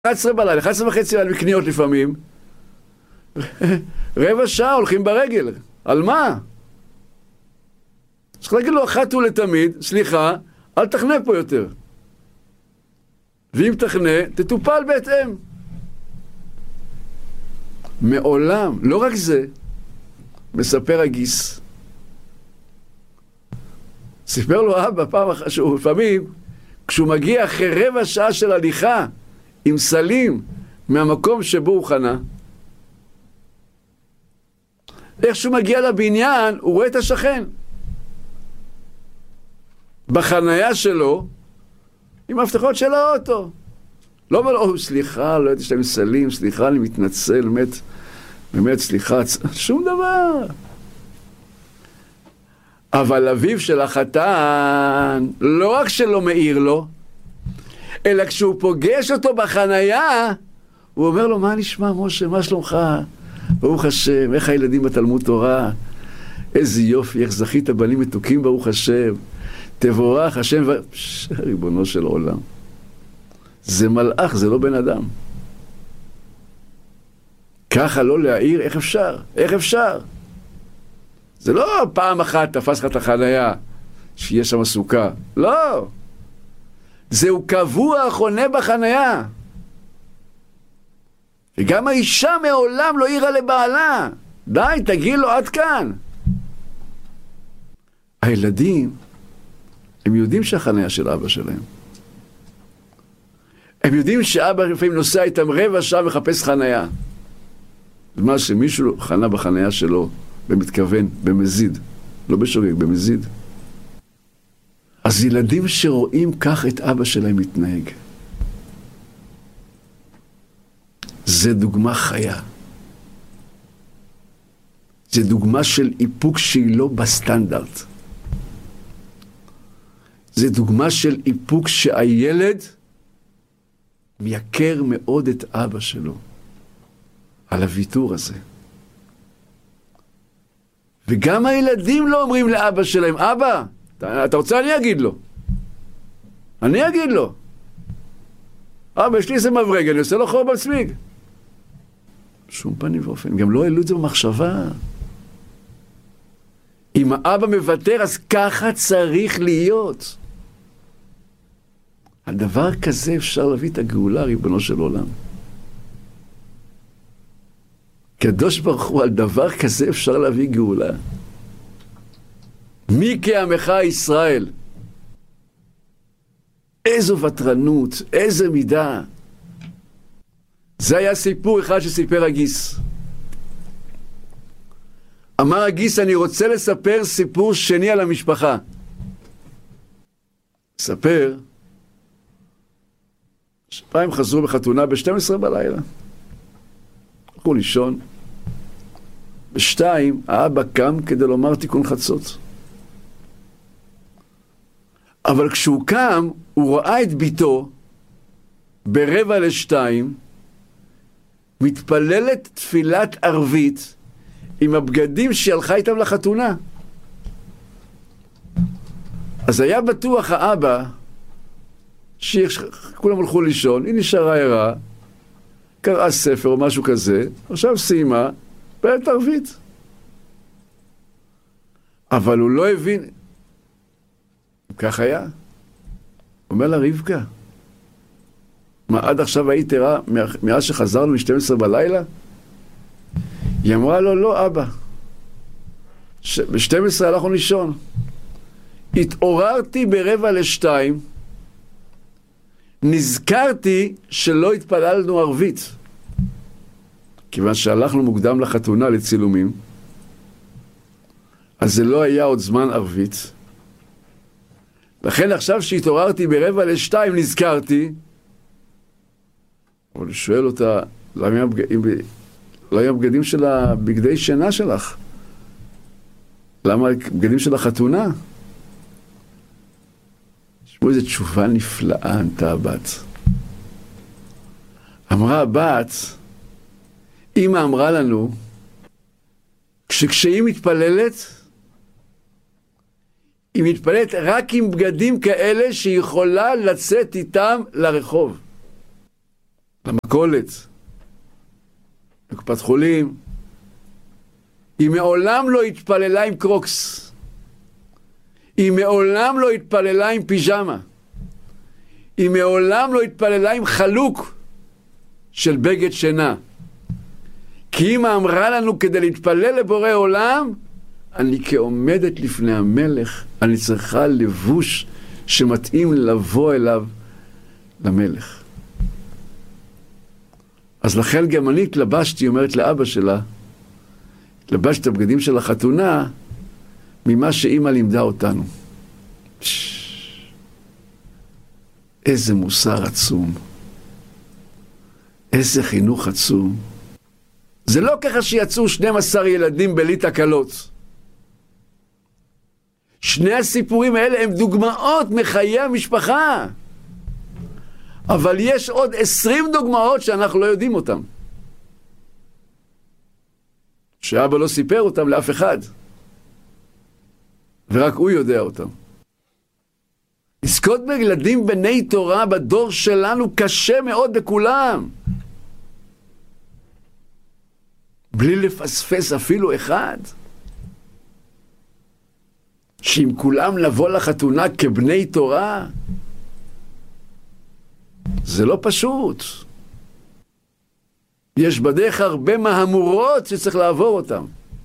11 בלילה, 11 וחצי על מקניות לפעמים. רבע שעה הולכים ברגל. על מה? צריך להגיד לו אחת ולתמיד, סליחה, אל תחנה פה יותר. ואם תחנה, תטופל בהתאם. מעולם, לא רק זה, מספר הגיס. סיפר לו אבא פעם אחת, שהוא לפעמים, כשהוא מגיע אחרי רבע שעה של הליכה, עם סלים מהמקום שבו הוא חנה, איך שהוא מגיע לבניין, הוא רואה את השכן. בחנייה שלו, עם ההבטחות של האוטו. לא אומר לו, סליחה, לא הייתי שלהם סלים, סליחה, אני מתנצל, באמת, סליחה, שום דבר. אבל אביו של החתן, לא רק שלא מאיר לו, אלא כשהוא פוגש אותו בחנייה, הוא אומר לו, מה נשמע, משה, מה שלומך? ברוך השם, איך הילדים בתלמוד תורה? איזה יופי, איך זכית בנים מתוקים, ברוך השם. תבורך השם ריבונו של עולם. זה מלאך, זה לא בן אדם. ככה לא להעיר, איך אפשר? איך אפשר? זה לא פעם אחת תפס לך את החנייה, שיש שם סוכה. לא. זהו קבוע חונה בחנייה. וגם האישה מעולם לא העירה לבעלה. די, תגיד לו עד כאן. הילדים, הם יודעים שהחנייה של אבא שלהם. הם יודעים שאבא לפעמים נוסע איתם רבע שעה מחפש חנייה. מה שמישהו חנה בחנייה שלו, במתכוון, במזיד. לא בשוגג, במזיד. אז ילדים שרואים כך את אבא שלהם מתנהג. זה דוגמה חיה. זה דוגמה של איפוק שהיא לא בסטנדרט. זה דוגמה של איפוק שהילד מייקר מאוד את אבא שלו על הוויתור הזה. וגם הילדים לא אומרים לאבא שלהם, אבא, אתה רוצה אני אגיד לו. אני אגיד לו. אבא, יש לי איזה מברג, אני עושה לו חור בצמיג. שום פנים ואופן, גם לא העלו את זה במחשבה. אם האבא מוותר, אז ככה צריך להיות. על דבר כזה אפשר להביא את הגאולה, ריבונו של עולם. קדוש ברוך הוא, על דבר כזה אפשר להביא גאולה. מי כעמך ישראל? איזו וטרנות, איזה מידה. זה היה סיפור אחד שסיפר הגיס. אמר הגיס, אני רוצה לספר סיפור שני על המשפחה. ספר, שפעם חזרו בחתונה ב-12 בלילה. הלכו לישון. ב-2 האבא קם כדי לומר תיקון חצות. אבל כשהוא קם, הוא ראה את ביתו ב-1:45 מתפללת תפילת ערבית עם הבגדים שהיא הלכה איתם לחתונה. אז היה בטוח האבא שכולם הלכו לישון, היא נשארה ערה, קראה ספר או משהו כזה, עכשיו סיימה, תפילת ערבית. אבל הוא לא הבין. כך היה. אומר לה רבקה, מה עד עכשיו היית ערה מאז שחזרנו מ-12 בלילה? היא אמרה לו, לא אבא, ב-12 הלכנו לישון. התעוררתי ב-1:45, נזכרתי שלא התפללנו ערבית, כיוון שהלכנו מוקדם לחתונה לצילומים, אז זה לא היה עוד זמן ערבית. לכן עכשיו שהתעוררתי ב-1:45 נזכרתי, אבל שואל אותה, למה היה בגדים של בגדי שינה שלך? למה בגדים של החתונה? תשמעו איזו תשובה נפלאה ענתה הבת. אמרה הבת, אמא אמרה לנו, כשהיא מתפללת, היא מתפללת רק עם בגדים כאלה שהיא יכולה לצאת איתם לרחוב. למכולת, לקופת חולים. היא מעולם לא התפללה עם קרוקס. היא מעולם לא התפללה עם פיג'מה. היא מעולם לא התפללה עם חלוק של בגד שינה. כי אמא אמרה לנו כדי להתפלל לבורא עולם, אני כעומדת לפני המלך, אני צריכה לבוש שמתאים לבוא אליו למלך. אז לכן גם אני התלבשתי, אומרת לאבא שלה, התלבשתי את הבגדים של החתונה, ממה שאמא לימדה אותנו. איזה מוסר עצום. איזה חינוך עצום. זה לא ככה שיצאו 12 ילדים בלי תקלות. שני הסיפורים האלה הם דוגמאות מחיי המשפחה. אבל יש עוד 20 דוגמאות שאנחנו לא יודעים אותן. שאבא לא סיפר אותם לאף אחד. ורק הוא יודע אותם. לזכות בילדים בני תורה בדור שלנו קשה מאוד בכולם. בלי לפספס אפילו אחד. שעם כולם לבוא לחתונה כבני תורה, זה לא פשוט. יש בדרך הרבה מהמורות שצריך לעבור אותם.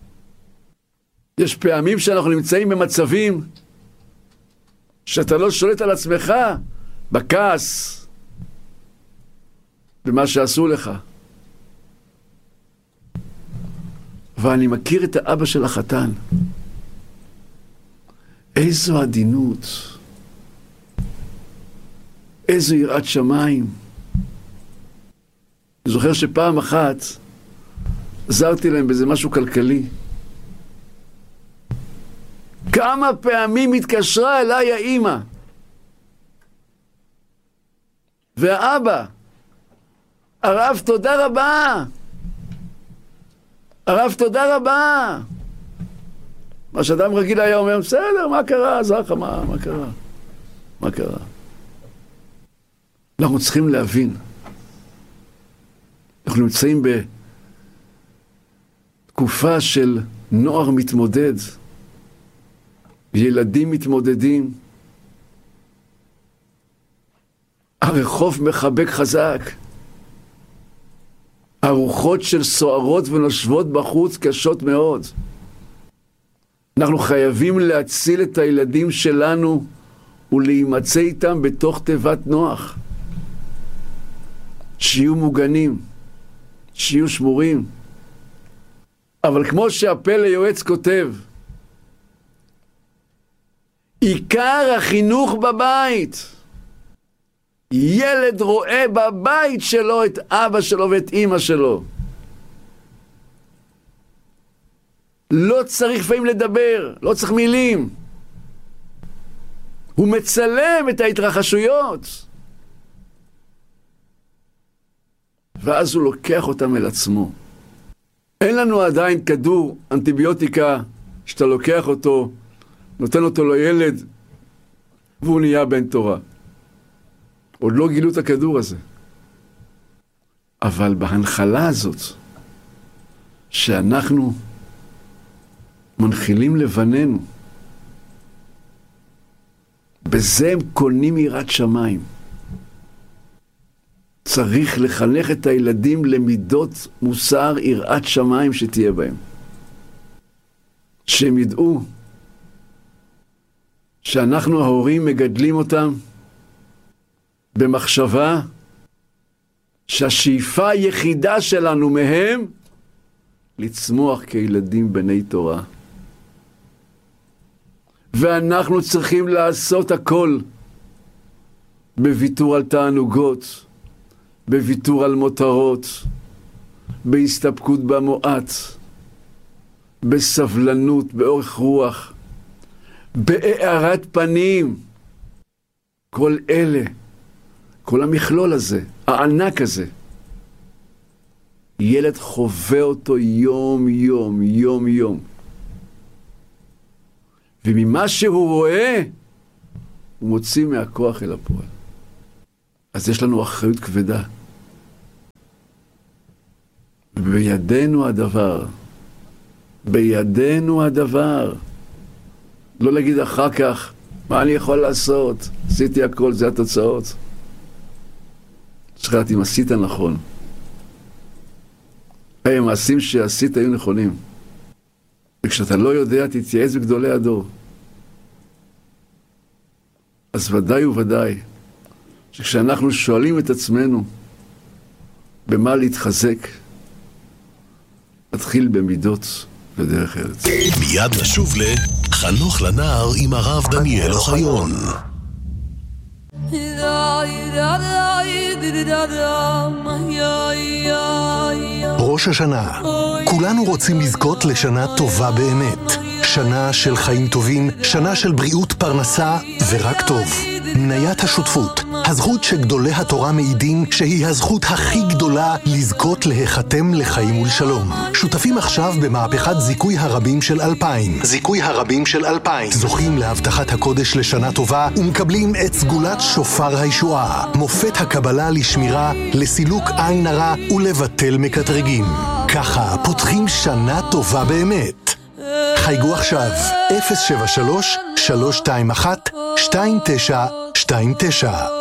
יש פעמים שאנחנו נמצאים במצבים שאתה לא שולט על עצמך בכעס, במה שעשו לך. ואני מכיר את האבא של החתן. איזו עדינות. איזו יראת שמיים. אני זוכר שפעם אחת עזרתי להם באיזה משהו כלכלי. כמה פעמים התקשרה אליי האמא והאבא, הרב תודה רבה, הרב תודה רבה. מה שאדם רגיל היה אומר, בסדר, מה קרה? עזר לך, מה קרה? מה קרה? אנחנו צריכים להבין, אנחנו נמצאים בתקופה של נוער מתמודד, ילדים מתמודדים, הרחוב מחבק חזק, הרוחות של סוערות ונושבות בחוץ קשות מאוד. אנחנו חייבים להציל את הילדים שלנו ולהימצא איתם בתוך תיבת נוח. שיהיו מוגנים, שיהיו שמורים. אבל כמו שהפלא יועץ כותב, עיקר החינוך בבית. ילד רואה בבית שלו את אבא שלו ואת אמא שלו. לא צריך לפעמים לדבר, לא צריך מילים. הוא מצלם את ההתרחשויות. ואז הוא לוקח אותם אל עצמו. אין לנו עדיין כדור אנטיביוטיקה שאתה לוקח אותו, נותן אותו לילד, והוא נהיה בן תורה. עוד לא גילו את הכדור הזה. אבל בהנחלה הזאת, שאנחנו מנחילים לבנינו, בזה הם קונים יראת שמיים. צריך לחנך את הילדים למידות מוסר יראת שמיים שתהיה בהם. שהם ידעו שאנחנו ההורים מגדלים אותם במחשבה שהשאיפה היחידה שלנו מהם לצמוח כילדים בני תורה. ואנחנו צריכים לעשות הכל בוויתור על תענוגות, בוויתור על מותרות, בהסתפקות במועט, בסבלנות, באורך רוח, בהארת פנים. כל אלה, כל המכלול הזה, הענק הזה, ילד חווה אותו יום יום, יום יום. וממה שהוא רואה, הוא מוציא מהכוח אל הפועל. אז יש לנו אחריות כבדה. בידינו הדבר. בידינו הדבר. לא להגיד אחר כך, מה אני יכול לעשות? עשיתי הכל, זה התוצאות. שכחת אם עשית נכון. המעשים שעשית היו נכונים. וכשאתה לא יודע, תתייעץ בגדולי הדור. אז ודאי וודאי, שכשאנחנו שואלים את עצמנו במה להתחזק, נתחיל במידות ודרך ארץ. מיד נשוב לחנוך לנער עם הרב דניאל אוחיון. ראש השנה. כולנו רוצים לזכות לשנה טובה באמת. שנה של חיים טובים, שנה של בריאות פרנסה ורק טוב. מניית השותפות, הזכות שגדולי התורה מעידים שהיא הזכות הכי גדולה לזכות להיחתם לחיים ולשלום. שותפים עכשיו במהפכת זיכוי הרבים של 2000. זיכוי הרבים של 2000. זוכים להבטחת הקודש לשנה טובה ומקבלים את סגולת שופר הישועה. מופת הקבלה לשמירה, לסילוק עין הרע ולבטל מקטרגים. ככה פותחים שנה טובה באמת. חייגו עכשיו 073-321-2929